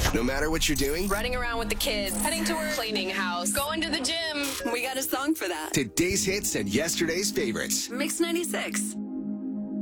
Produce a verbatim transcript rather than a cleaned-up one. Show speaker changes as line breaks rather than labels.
No matter what you're doing,
Running around with the kids, heading to work, cleaning house, going to the gym.
We got a song for that.
today's hits and yesterday's favorites.
Mix ninety-six.